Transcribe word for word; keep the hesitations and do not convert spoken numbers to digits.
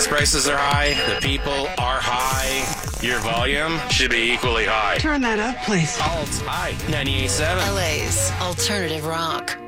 gas prices are high. The people are high. Your volume should be equally high. Turn that up, please. Alt high. ninety-eight point seven. L A's alternative rock.